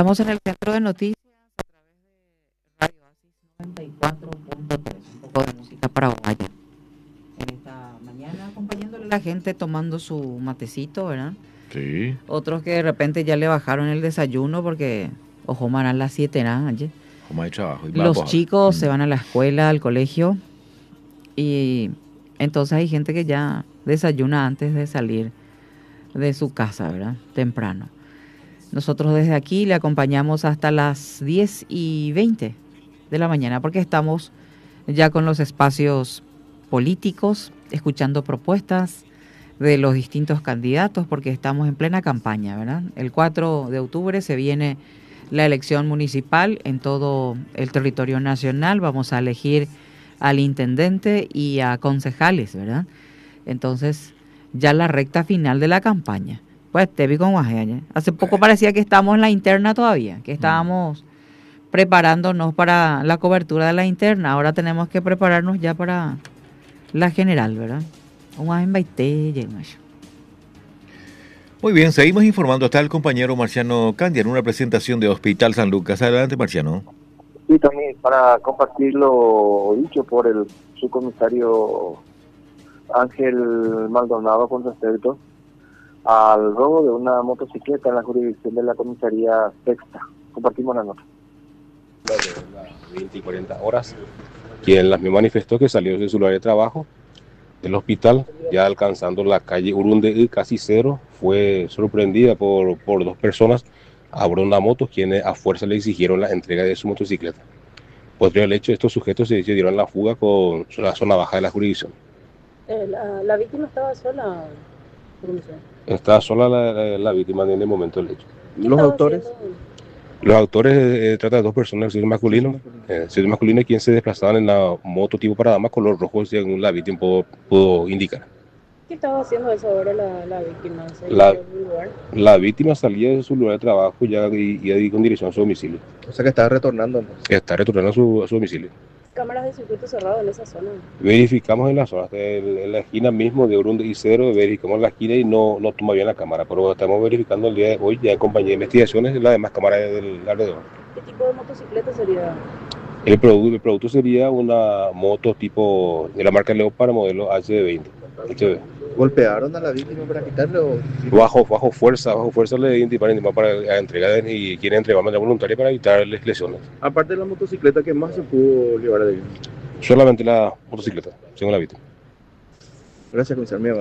Estamos en el centro de noticias a través de Radio Oasis 94.3, un poco de música paraguaya. En esta mañana acompañándole a la gente tomando su matecito, ¿verdad? Sí. Otros que de repente ya le bajaron el desayuno porque ojo a las 7 ¿no? Como hay trabajo. Los chicos se van a la escuela, al colegio y entonces hay gente que ya desayuna antes de salir de su casa, ¿verdad? Temprano. Nosotros desde aquí le acompañamos hasta las 10:20 de la mañana porque estamos ya con los espacios políticos, escuchando propuestas de los distintos candidatos porque estamos en plena campaña, ¿verdad? El 4 de octubre se viene la elección municipal en todo el territorio nacional. Vamos a elegir al intendente y a concejales, ¿verdad? Entonces, ya la recta final de la campaña. Pues te vi con Guaje. Hace poco parecía que estábamos en la interna todavía, que estábamos preparándonos para la cobertura de la interna. Ahora tenemos que prepararnos ya para la general, ¿verdad? Muy bien, seguimos informando. Está el compañero Marciano Candia en una presentación de Hospital San Lucas. Adelante, Marciano. Sí, también para compartir lo dicho por el subcomisario Ángel Maldonado con respecto al robo de una motocicleta en la jurisdicción de la comisaría sexta. Compartimos la nota. De las 20 y 40 horas, quien me manifestó que salió de su lugar de trabajo del hospital, ya alcanzando la calle Urunde casi cero, fue sorprendida por dos personas a bordo de una moto, quienes a fuerza le exigieron la entrega de su motocicleta. Posterior al hecho, estos sujetos se dieron la fuga con la zona baja de la jurisdicción. ¿La víctima estaba sola? Estaba sola la víctima en el momento del hecho. ¿Los autores? Los autores tratan de dos personas, sexo masculino, quien se desplazaban en la moto tipo para damas color rojo, según la víctima pudo indicar. ¿Qué estaba haciendo eso ahora la víctima? La víctima salía de su lugar de trabajo ya y con dirección a su domicilio. O sea que estaba retornando. Está retornando a su domicilio. ¿Cámaras de circuito cerrado en esa zona? Verificamos en la zona, en la esquina mismo de Urunde y Cero, verificamos la esquina y no toma bien la cámara, pero estamos verificando el día de hoy, ya en compañía de investigaciones, las demás cámaras del alrededor. ¿Qué tipo de motocicleta sería? El producto sería una moto tipo de la marca Leopard, modelo HD20. ¿Golpearon a la víctima para quitarle o...? Bajo fuerza le identificaron para entregar y quieren entregar de manera voluntaria para evitar lesiones. Aparte de la motocicleta, ¿qué más se pudo llevar de víctima? Solamente la motocicleta, según la víctima. Gracias, comisario.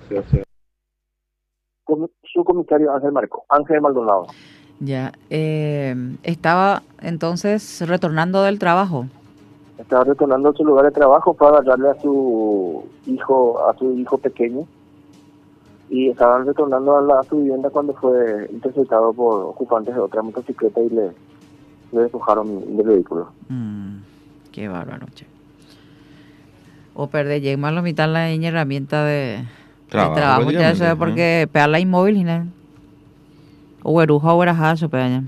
Su comisario Ángel Maldonado. Ya, estaba entonces retornando del trabajo. Estaba retornando a su lugar de trabajo para darle a su hijo pequeño, y estaban retornando a su vivienda cuando fue interceptado por ocupantes de otra motocicleta y le despojaron del vehículo. Qué bárbaro, che. O perder, llega más la mitad la herramienta de trabajo, ya eso porque pega la inmóvil, ¿no? O eruja o erajazo, pega.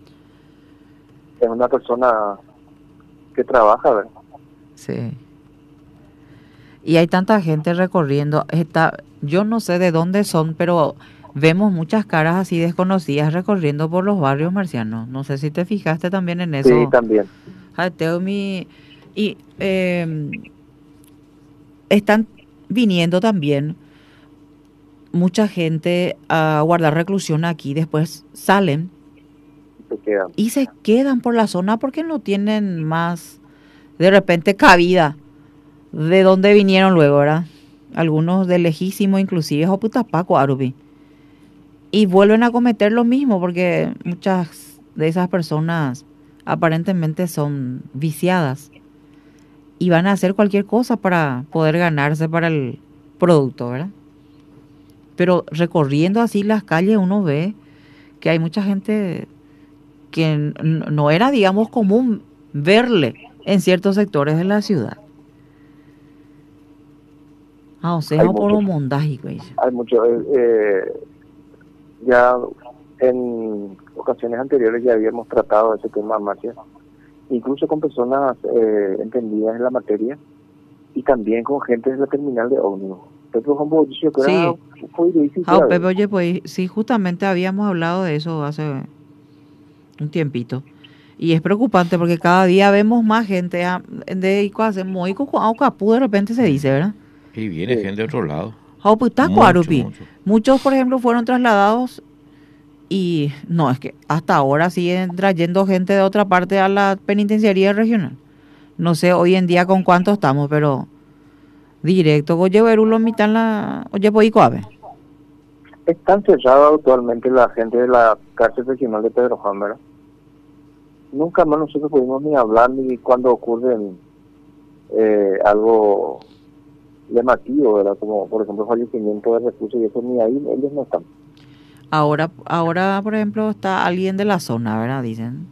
Es una persona que trabaja, ¿verdad? Sí. Y hay tanta gente recorriendo. Yo no sé de dónde son, pero vemos muchas caras así desconocidas recorriendo por los barrios marcianos. No sé si te fijaste también en eso. Sí, también. Y están viniendo también mucha gente a guardar reclusión aquí, después salen y se quedan por la zona porque no tienen más, de repente, cabida de dónde vinieron luego, ¿verdad? Algunos de lejísimo, inclusive, o Putapaco, Arubi. Y vuelven a cometer lo mismo porque muchas de esas personas aparentemente son viciadas y van a hacer cualquier cosa para poder ganarse para el producto, ¿verdad? Pero recorriendo así las calles uno ve que hay mucha gente que no era, digamos, común verle en ciertos sectores de la ciudad. O sea, por un mondaje. Hay mucho. Ya en ocasiones anteriores ya habíamos tratado ese tema, Marcia, incluso con personas entendidas en la materia y también con gente de la terminal de ómnibus. Sí. Pepe, oye, pues sí, justamente habíamos hablado de eso un tiempito. Y es preocupante porque cada día vemos más gente de de repente se dice, ¿verdad? Y viene Sí. gente de otro lado. Muchos, Mucho. por ejemplo, fueron trasladados y no, es que hasta ahora siguen trayendo gente de otra parte a la penitenciaría regional. No sé hoy en día con cuánto estamos, pero directo, oye, Verulo, mitad la, oye, Poicoave. Está encerrada actualmente la gente de la cárcel regional de Pedro Juan, ¿verdad? Nunca más nosotros pudimos ni hablar ni cuando ocurre algo llamativo, ¿verdad? Como por ejemplo fallecimiento de recursos y eso, ni ahí ellos no están. Ahora, por ejemplo, está alguien de la zona, ¿verdad? Dicen.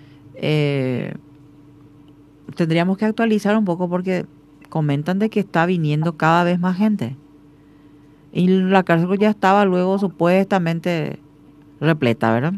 Tendríamos que actualizar un poco porque comentan de que está viniendo cada vez más gente. Y la cárcel ya estaba luego supuestamente repleta, ¿verdad?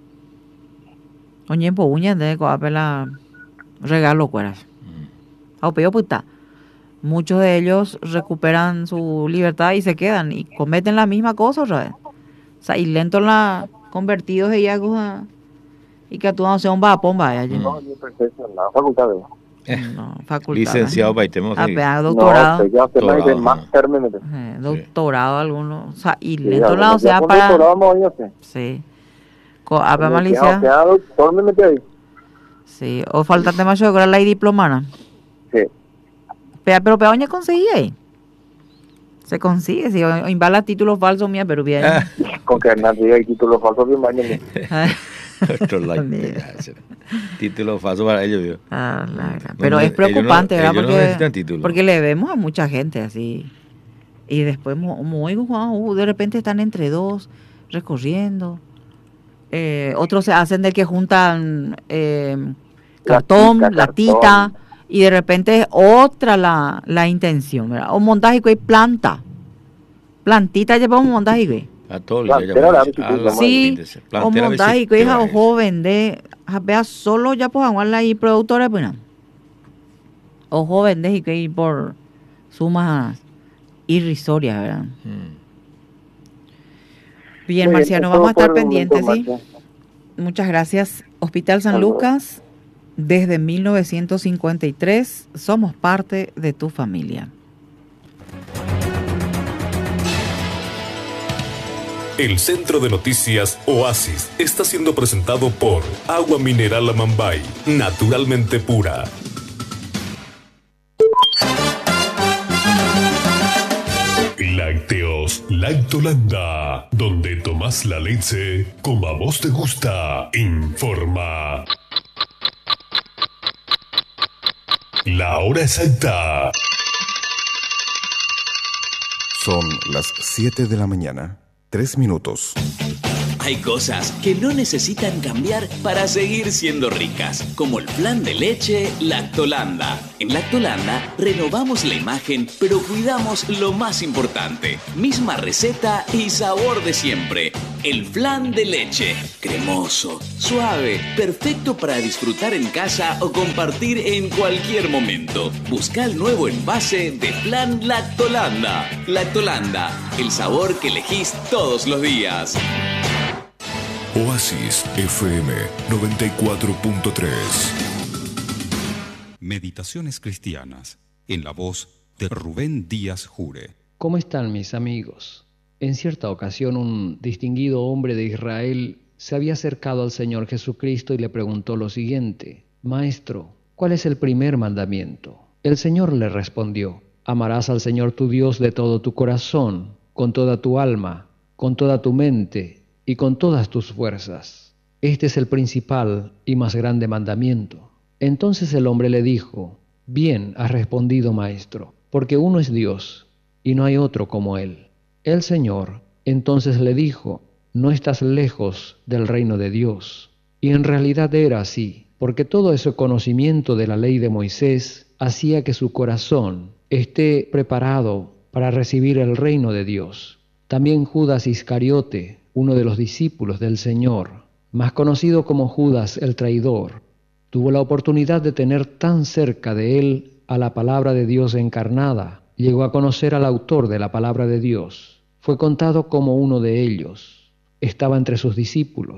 Oye, pues uña de coapela regalo cueras. Au peo puta. Muchos de ellos recuperan su libertad y se quedan y cometen la misma cosa otra vez. O sea, y lento la convertidos de yagos y que actúan sea un vapón vaya allí. No, ni perfecto, la facultad de No, facultad. Licenciado Baitemos. Doctorado. No, ya Doctorado, de más términos. Doctorado algunos. O sea, y Sí, lento la, o algunos ya sea, con para. doctorado no voy a hacer. Sí. A Ya, malicia. o sea, doctor me metí ahí. Sí. O falta demasiado que la diplomana. Sí. Pero peoña conseguí ahí. Se consigue, sí. O imbala títulos falsos mía, pero bien. Con que nadie hay título falso, bien mañana. Otro like. Título falso para ellos, ¿vio? Pero es preocupante, ellos ¿verdad? no necesitan título. Porque le vemos a mucha gente así. Y después, de repente están entre dos, recorriendo. Otros se hacen de que juntan cartón, latita, y de repente es otra la intención, ¿verdad? O montaje y planta. Plantita llevamos montaje y A todo el sí, o montaje y hija o joven de vea solo ya pues aguanla y productores pues o joven de y por sumas irrisorias, ¿verdad? Bien, Marciano, vamos a estar pendientes, ¿sí? Muchas gracias. Hospital San Lucas, desde 1953, somos parte de tu familia. El Centro de Noticias Oasis está siendo presentado por Agua Mineral Amambay, naturalmente pura. Lácteos Lactolanda, donde tomás la leche como a vos te gusta. Informa. La hora exacta. Son las 7 de la mañana, 3 minutos. Hay cosas que no necesitan cambiar para seguir siendo ricas, como el flan de leche Lactolanda. En Lactolanda renovamos la imagen, pero cuidamos lo más importante. Misma receta y sabor de siempre. El flan de leche, cremoso, suave, perfecto para disfrutar en casa o compartir en cualquier momento. Busca el nuevo envase de flan Lactolanda. Lactolanda, el sabor que elegís todos los días. Oasis FM 94.3. Meditaciones cristianas, en la voz de Rubén Díaz Jure. ¿Cómo están mis amigos? En cierta ocasión un distinguido hombre de Israel se había acercado al Señor Jesucristo y le preguntó lo siguiente: Maestro, ¿cuál es el primer mandamiento? El Señor le respondió: amarás al Señor tu Dios de todo tu corazón, con toda tu alma, con toda tu mente y con todas tus fuerzas. Este es el principal y más grande mandamiento. Entonces el hombre le dijo: bien has respondido, maestro, porque uno es Dios y no hay otro como Él. El Señor entonces le dijo: no estás lejos del reino de Dios. Y en realidad era así, porque todo ese conocimiento de la ley de Moisés hacía que su corazón esté preparado para recibir el reino de Dios. También Judas Iscariote, uno de los discípulos del Señor, más conocido como Judas el traidor, tuvo la oportunidad de tener tan cerca de él a la palabra de Dios encarnada. Llegó a conocer al autor de la palabra de Dios. Fue contado como uno de ellos. Estaba entre sus discípulos.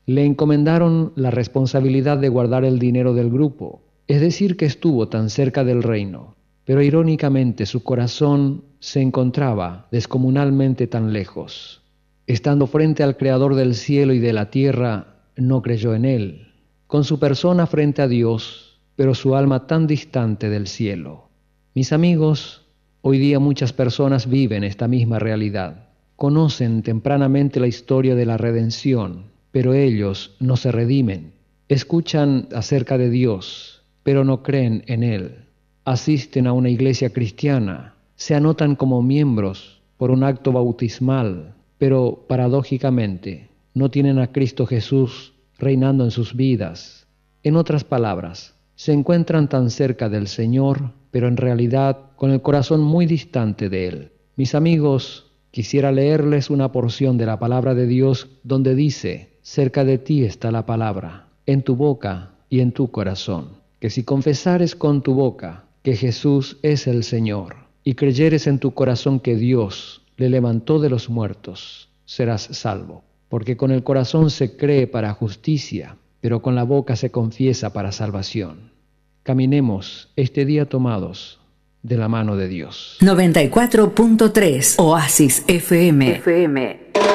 Le encomendaron la responsabilidad de guardar el dinero del grupo, es decir, que estuvo tan cerca del reino, pero irónicamente su corazón se encontraba descomunalmente tan lejos. Estando frente al Creador del cielo y de la tierra, no creyó en él, con su persona frente a Dios, pero su alma tan distante del cielo. Mis amigos, hoy día muchas personas viven esta misma realidad. Conocen tempranamente la historia de la redención, pero ellos no se redimen. Escuchan acerca de Dios, pero no creen en Él. Asisten a una iglesia cristiana, se anotan como miembros por un acto bautismal, pero paradójicamente no tienen a Cristo Jesús reinando en sus vidas. En otras palabras, se encuentran tan cerca del Señor, pero en realidad con el corazón muy distante de Él. Mis amigos, quisiera leerles una porción de la palabra de Dios donde dice: cerca de ti está la palabra, en tu boca y en tu corazón, que si confesares con tu boca que Jesús es el Señor y creyeres en tu corazón que Dios le levantó de los muertos, serás salvo. Porque con el corazón se cree para justicia, pero con la boca se confiesa para salvación. Caminemos este día tomados de la mano de Dios. 94.3 Oasis FM.